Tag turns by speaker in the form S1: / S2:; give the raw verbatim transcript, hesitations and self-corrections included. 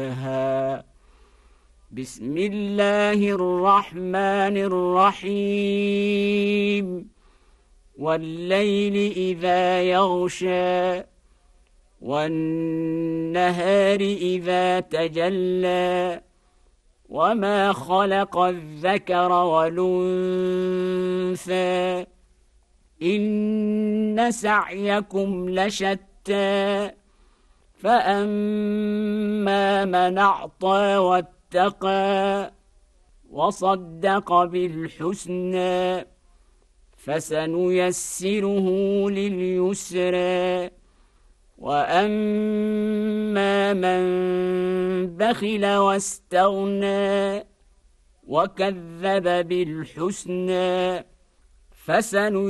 S1: بسم الله الرحمن الرحيم والليل إذا يغشى والنهار إذا تجلى وما خلق الذكر والأنثى إن سعيكم لشتى فأما من أعطى واتقى وصدق بالحسنى فسنيسره لليسرى وأما من بخل واستغنى وكذب بالحسنى فسنيسره